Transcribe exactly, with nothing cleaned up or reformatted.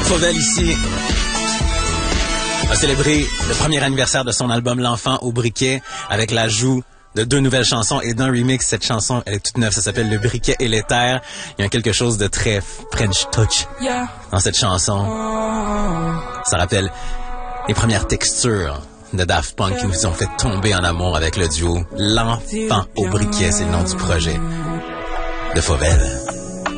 Fauvel ici a célébré le premier anniversaire de son album L'Enfant au briquet avec l'ajout de deux nouvelles chansons et d'un remix. Cette chanson, elle est toute neuve, ça s'appelle Le briquet et l'éther. Il y a quelque chose de très French touch dans cette chanson. Ça rappelle les premières textures de Daft Punk qui nous ont fait tomber en amour avec le duo L'Enfant au briquet, c'est le nom du projet de Fauvel.